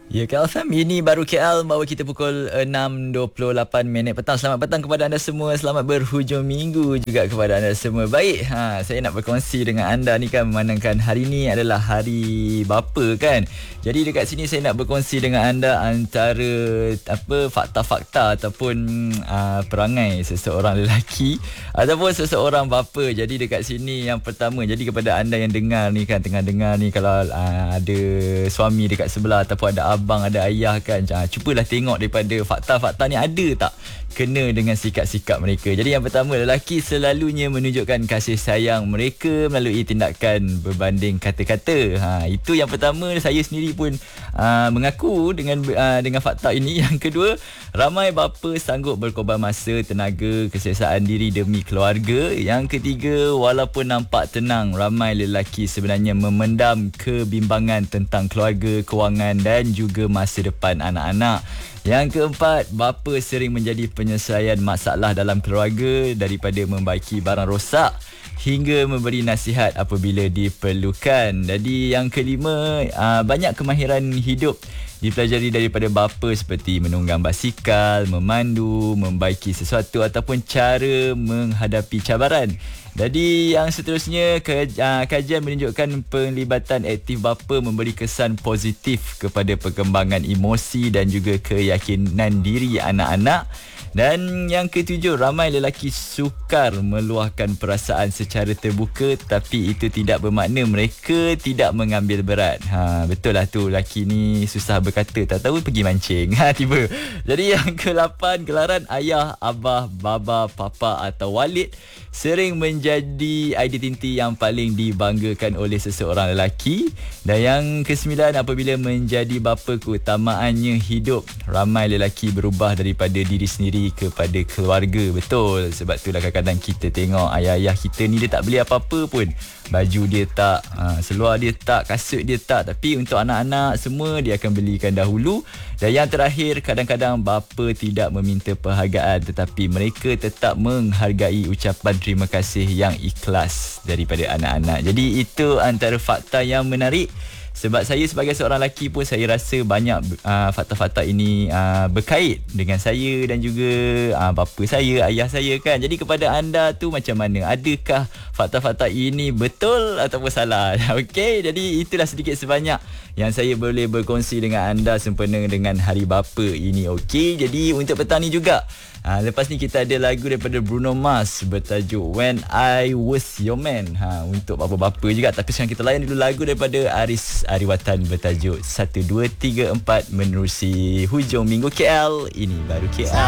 Ya, KLFM, ini baru KL bawa kita pukul 6.28 petang. Selamat petang kepada anda semua. Selamat berhujung minggu juga kepada anda semua. Baik, saya nak berkongsi dengan anda ni kan, memandangkan hari ni adalah hari bapa kan. Jadi dekat sini saya nak berkongsi dengan anda antara fakta-fakta ataupun perangai seseorang lelaki ataupun seseorang bapa. Jadi dekat sini yang pertama, jadi kepada anda yang dengar ni kan, tengah dengar ni, kalau ada suami dekat sebelah ataupun ada abang, ada ayah kan, cubalah tengok daripada fakta-fakta ni ada tak kena dengan sikap-sikap mereka. Jadi yang pertama, lelaki selalunya menunjukkan kasih sayang mereka melalui tindakan berbanding kata-kata. Itu yang pertama, saya sendiri pun mengaku dengan fakta ini. Yang kedua, ramai bapa sanggup berkorban masa, tenaga, keselesaan diri demi keluarga. Yang ketiga, walaupun nampak tenang, ramai lelaki sebenarnya memendam kebimbangan tentang keluarga, kewangan dan juga masa depan anak-anak. Yang keempat, bapa sering menjadi penyelesaian masalah dalam keluarga daripada membaiki barang rosak hingga memberi nasihat apabila diperlukan. Jadi yang kelima, banyak kemahiran hidup dipelajari daripada bapa seperti menunggang basikal, memandu, membaiki sesuatu ataupun cara menghadapi cabaran. Jadi yang seterusnya, kajian menunjukkan penglibatan aktif bapa memberi kesan positif kepada perkembangan emosi dan juga keyakinan diri anak-anak. Dan yang ketujuh, ramai lelaki sukar meluahkan perasaan secara terbuka, tapi itu tidak bermakna mereka tidak mengambil berat. Betul lah tu, lelaki ni susah berkata, tak tahu pergi mancing. Tiba. Jadi yang ke-8, gelaran ayah, abah, baba, papa atau walid sering menjadi identiti yang paling dibanggakan oleh seseorang lelaki. Dan yang ke-9, apabila menjadi bapa, keutamaannya hidup. Ramai lelaki berubah daripada diri sendiri kepada keluarga. Betul. Sebab itulah kadang-kadang kita tengok ayah-ayah kita ni, dia tak beli apa-apa pun. Baju dia tak, seluar dia tak, kasut dia tak, tapi untuk anak-anak semua dia akan belikan dahulu. Dan yang terakhir, kadang-kadang bapa tidak meminta penghargaan, tetapi mereka tetap menghargai ucapan terima kasih yang ikhlas daripada anak-anak. Jadi itu antara fakta yang menarik. Sebab saya sebagai seorang lelaki pun, saya rasa banyak fakta-fakta ini berkait dengan saya dan juga bapa saya, ayah saya kan. Jadi kepada anda tu macam mana? Adakah fakta-fakta ini betul ataupun salah? Okey, jadi itulah sedikit sebanyak yang saya boleh berkongsi dengan anda sempena dengan Hari Bapa ini. Okey, jadi untuk petang ni juga, lepas ni kita ada lagu daripada Bruno Mars bertajuk When I Was Your Man, untuk bapa-bapa juga. Tapi sekarang kita layan dulu lagu daripada Aris Ariwatan bertajuk 1, 2, 3, 4 menerusi hujung minggu KL. Ini baru KL.